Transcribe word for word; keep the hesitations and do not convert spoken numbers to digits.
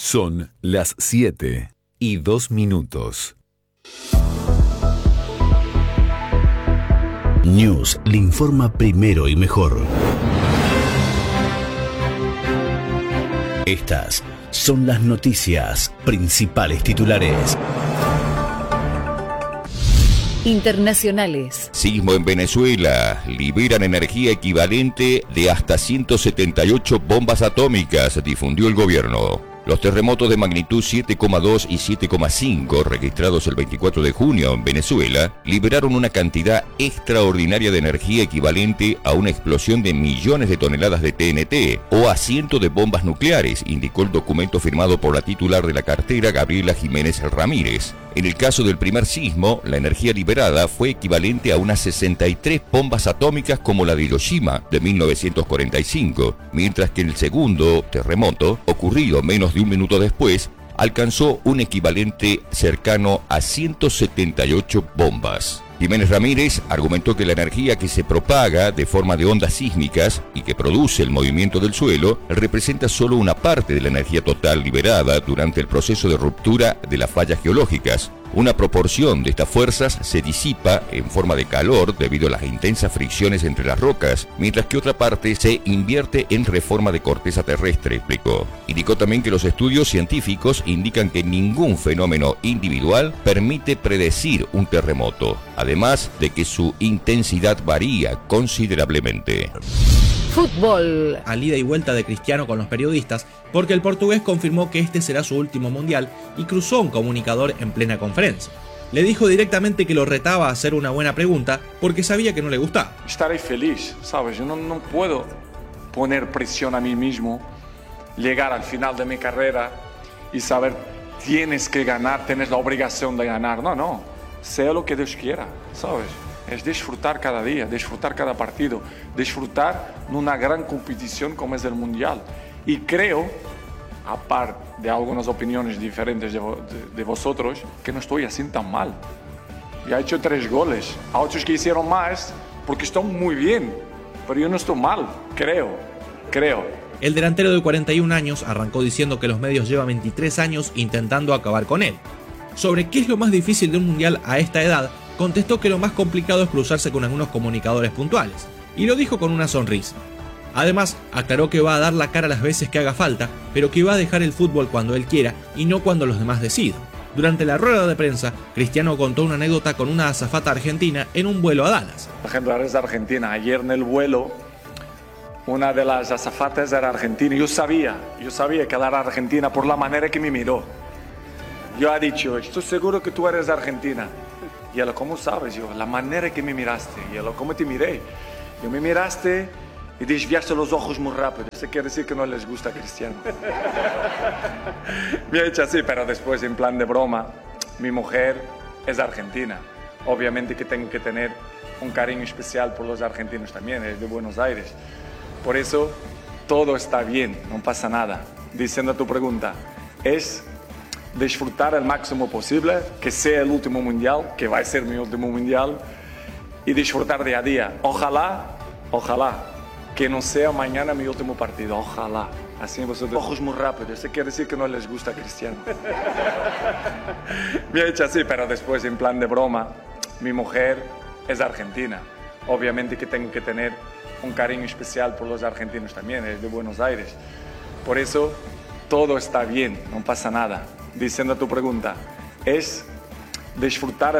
Son las siete y dos minutos. News le informa primero y mejor. Estas son las noticias, principales titulares. Internacionales. Sismo en Venezuela. Liberan energía equivalente de hasta ciento setenta y ocho bombas atómicas, difundió el gobierno. Los terremotos de magnitud siete coma dos y siete coma cinco, registrados el veinticuatro de junio en Venezuela, liberaron una cantidad extraordinaria de energía equivalente a una explosión de millones de toneladas de T N T o a cientos de bombas nucleares, indicó el documento firmado por la titular de la cartera, Gabriela Jiménez Ramírez. En el caso del primer sismo, la energía liberada fue equivalente a unas sesenta y tres bombas atómicas como la de Hiroshima de mil novecientos cuarenta y cinco, mientras que el segundo terremoto, ocurrido menos de un minuto después, alcanzó un equivalente cercano a ciento setenta y ocho bombas. Jiménez Ramírez argumentó que la energía que se propaga de forma de ondas sísmicas y que produce el movimiento del suelo representa solo una parte de la energía total liberada durante el proceso de ruptura de las fallas geológicas. Una proporción de estas fuerzas se disipa en forma de calor debido a las intensas fricciones entre las rocas, mientras que otra parte se invierte en reforma de corteza terrestre, explicó. Indicó también que los estudios científicos indican que ningún fenómeno individual permite predecir un terremoto, además de que su intensidad varía considerablemente. Fútbol. Al ida y vuelta de Cristiano con los periodistas, porque el portugués confirmó que este será su último mundial y cruzó un comunicador en plena conferencia. Le dijo directamente que lo retaba a hacer una buena pregunta porque sabía que no le gustaba. Estaré feliz, ¿sabes? Yo no, no puedo poner presión a mí mismo, llegar al final de mi carrera y saber tienes que ganar, tienes la obligación de ganar. No, no, sea lo que Dios quiera, ¿sabes? Es disfrutar cada día, disfrutar cada partido, disfrutar en una gran competición como es el Mundial. Y creo, aparte de algunas opiniones diferentes de, de, de vosotros, que no estoy así tan mal. Ya he hecho tres goles, a otros que hicieron más porque están muy bien, pero yo no estoy mal, creo, creo. El delantero de cuarenta y un años arrancó diciendo que los medios llevan veintitrés años intentando acabar con él. Sobre qué es lo más difícil de un Mundial a esta edad, contestó que lo más complicado es cruzarse con algunos comunicadores puntuales, y lo dijo con una sonrisa. Además, aclaró que va a dar la cara las veces que haga falta, pero que va a dejar el fútbol cuando él quiera y no cuando los demás decidan. Durante la rueda de prensa, Cristiano contó una anécdota con una azafata argentina en un vuelo a Dallas. Por ejemplo, eres de Argentina. Ayer en el vuelo, una de las azafatas era argentina. Yo sabía, yo sabía que era argentina por la manera que me miró. Yo he dicho, estoy seguro que tú eres de Argentina. Y él, ¿cómo sabes? Yo, la manera que me miraste. Y él, ¿cómo te miré? Yo me miraste y desviaste los ojos muy rápido. Eso quiere decir que no les gusta a Cristiano. Me ha hecho así, pero después, en plan de broma, mi mujer es argentina. Obviamente que tengo que tener un cariño especial por los argentinos también, es de Buenos Aires. Por eso, todo está bien, no pasa nada. Diciendo a tu pregunta, es disfrutar al máximo posible, que sea el último mundial, que va a ser mi último mundial, y disfrutar día a día. Ojalá, ojalá, que no sea mañana mi último partido, ojalá. Así vosotros, ojos muy rápidos, eso quiere decir que no les gusta a Cristiano. Me ha hecho así, pero después, en plan de broma, mi mujer es argentina. Obviamente que tengo que tener un cariño especial por los argentinos también, es de Buenos Aires. Por eso, todo está bien, no pasa nada. Diciendo a tu pregunta, es disfrutar